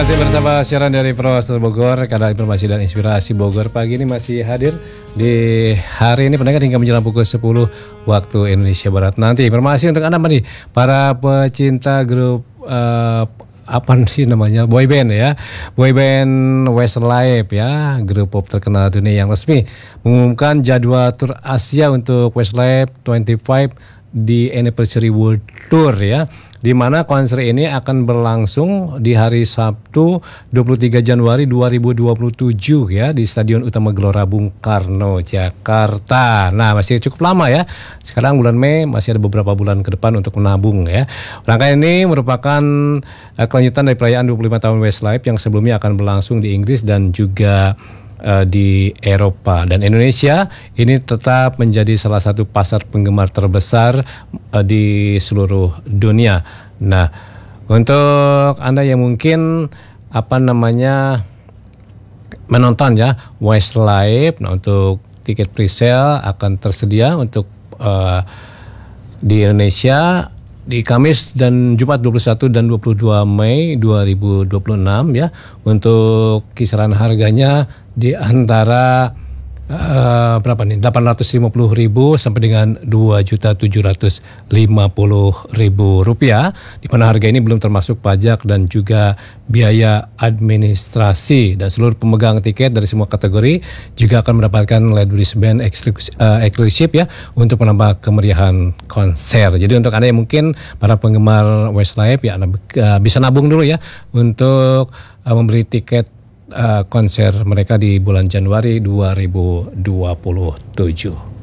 Masih bersama siaran dari Prowaster Bogor, Kanal Informasi dan Inspirasi Bogor. Pagi ini masih hadir di hari ini pendengar hingga menjelang pukul 10 waktu Indonesia Barat. Nanti informasi untuk Anda nih, para pecinta grup apa sih namanya, boyband ya, boyband Westlife ya, grup pop terkenal dunia yang resmi mengumumkan jadwal tur Asia untuk Westlife 25 di Anniversary World Tour ya, di mana konser ini akan berlangsung di hari Sabtu 23 Januari 2027 ya di Stadion Utama Gelora Bung Karno, Jakarta. Nah, masih cukup lama ya. Sekarang bulan Mei, masih ada beberapa bulan ke depan untuk menabung ya. Rangkaian ini merupakan kelanjutan dari perayaan 25 tahun Westlife yang sebelumnya akan berlangsung di Inggris dan juga di Eropa, dan Indonesia ini tetap menjadi salah satu pasar penggemar terbesar di seluruh dunia. Nah, untuk Anda yang mungkin menonton ya Westlife, nah untuk tiket presale akan tersedia untuk di Indonesia di Kamis dan Jumat 21 dan 22 Mei 2026 ya. Untuk kisaran harganya di antara berapa nih? 850.000 sampai dengan 2.750.000 rupiah. Di mana harga ini belum termasuk pajak dan juga biaya administrasi, dan seluruh pemegang tiket dari semua kategori juga akan mendapatkan LED wristband eksklusif ya untuk menambah kemeriahan konser. Jadi untuk Anda yang mungkin para penggemar Westlife ya, Anda bisa nabung dulu ya untuk membeli tiket konser mereka di bulan Januari 2027.